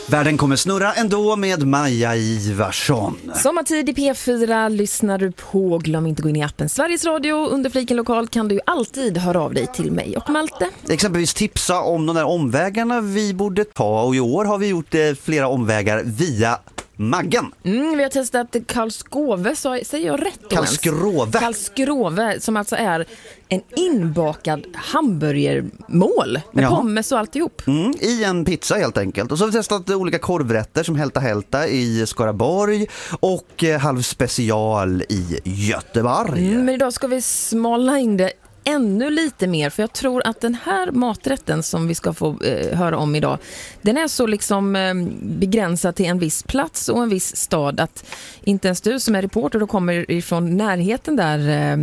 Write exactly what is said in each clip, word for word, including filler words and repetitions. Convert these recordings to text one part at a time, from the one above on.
Världen kommer snurra ändå med Maja Ivarsson. Sommartid i P fyra lyssnar du på. Glöm inte gå in i appen Sveriges Radio. Under fliken lokal kan du ju alltid höra av dig till mig och Malte. Exempelvis tipsa om de där omvägarna vi borde ta. Och i år har vi gjort eh, flera omvägar via Maggen. Mm, vi har testat Karlskrove, så säger jag rätt då? Karlskrove. Karlskrove, som alltså är en inbakad hamburgermål med ja. pommes och alltihop. Mm, i en pizza helt enkelt. Och så har vi testat olika korvrätter som Hälta Hälta i Skaraborg och eh, halv special i Göteborg. Mm, men idag ska vi smalna in det ännu lite mer, för jag tror att den här maträtten som vi ska få eh, höra om idag, den är så liksom eh, begränsad till en viss plats och en viss stad att inte ens du som är reporter och kommer ifrån närheten där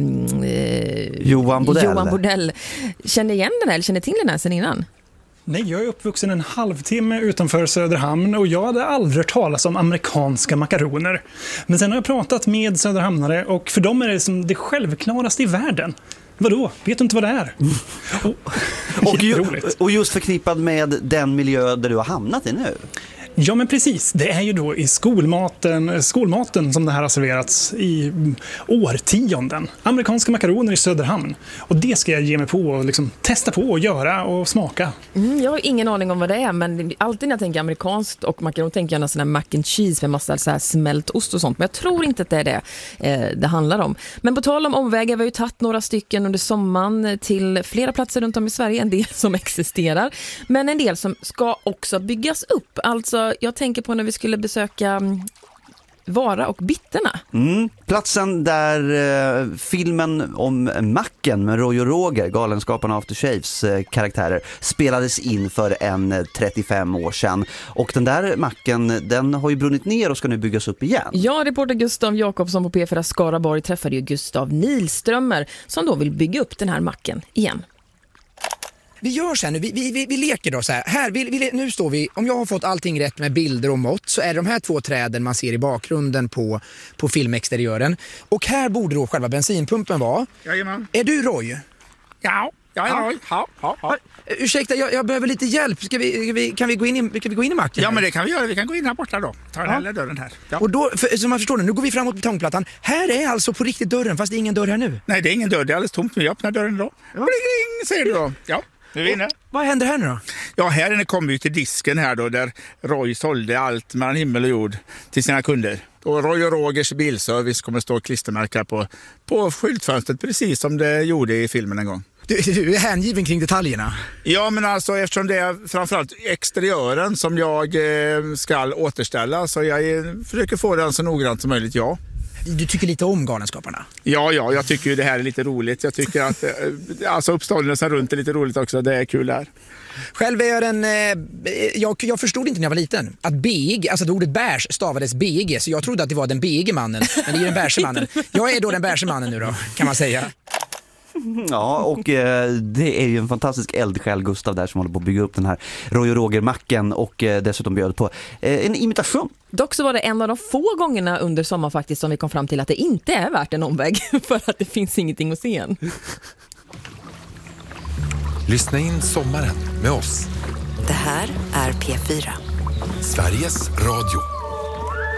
eh, Johan Bodell. Johan Bodell känner igen den här, eller känner till den här sen innan? Nej, jag är uppvuxen en halvtimme utanför Söderhamn och jag hade aldrig hört talas om amerikanska makaroner. Men sen har jag pratat med söderhamnare och för dem är det som det självklaraste i världen. Vadå? Vet du inte vad det är? Mm. Och, och, ju, och just förknippad med den miljö där du har hamnat i nu. Ja, men precis. Det är ju då i skolmaten, skolmaten som det här har serverats i årtionden. Amerikanska makaroner i Söderhamn. Och det ska jag ge mig på och liksom testa på och göra och smaka. Mm, jag har ingen aning om vad det är, men alltid när jag tänker amerikanskt och makaron tänker jag någon sån här mac and cheese med massa så här smält ost och sånt. Men jag tror inte att det är det eh, det handlar om. Men på tal om omvägar, vi har ju tagit några stycken under sommaren till flera platser runt om i Sverige. En del som existerar, men en del som ska också byggas upp. Alltså jag tänker på när vi skulle besöka Vara och Bitterna. Mm, platsen där eh, filmen om Macken med Roy och Roger, Galenskaparna After Shaves eh, karaktärer, spelades in för en eh, trettiofem år sedan. Och den där Macken, den har ju brunnit ner och ska nu byggas upp igen. Ja, reporter Gustav Jakobsson på P fyra Skaraborg träffade ju Gustav Nilströmer som då vill bygga upp den här Macken igen. Vi gör så här nu, vi, vi, vi, vi leker då så här. här vi, vi, nu står vi, om jag har fått allting rätt med bilder och mått, så är det de här två träden man ser i bakgrunden på, på filmexteriören. Och här borde då själva bensinpumpen vara. Jajamän. Är du Roy? Ja, jag är Roy. Ja, ja, ja. Ursäkta, jag, jag behöver lite hjälp. Ska vi, ska vi, kan, vi gå in i, kan vi gå in i macken? Ja, men det kan vi göra. Vi kan gå in här borta då. Ta den här dörren här. Ja. Och då, för, som man förstår det, nu går vi fram mot betongplattan. Här är alltså på riktigt dörren, fast det är ingen dörr här nu. Nej, det är ingen dörr. Det är alldeles tomt. Vi öppnar dörren då. Ja. Bling, bling, säger du då. Ja. Nu är vi inne. Vad händer här nu då? Ja, här inne kommer vi till disken här då, där Roy sålde allt mellan himmel och jord till sina kunder. Och Roy och Rogers bilservice kommer stå klistermärka på, på skyltfönstret, precis som det gjorde i filmen en gång. Du, du är hängiven kring detaljerna. Ja, men alltså eftersom det är framförallt exteriören som jag eh, ska återställa, så jag eh, försöker få den så noggrant som möjligt, ja. Du tycker lite om Galenskaparna? Ja, ja, jag tycker ju det här är lite roligt. Jag tycker att alltså uppståndelsen runt är lite roligt också. Det är kul här. Själv är jag en... Eh, jag, jag förstod inte när jag var liten att B I G, alltså det ordet bärs stavades B I G, så jag trodde att det var den B I G-mannen. Men det är den bärse mannen. Jag är då den bärse mannen nu då, kan man säga. Ja, och eh, det är ju en fantastisk eldsjäl Gustav där som håller på att bygga upp den här Roy och Roger-macken och eh, dessutom bjöd på eh, en imitation. Dock så var det en av de få gångerna under sommar faktiskt som vi kom fram till att det inte är värt en omväg för att det finns ingenting att se än. Lyssna in sommaren med oss. Det här är P fyra. Sveriges Radio.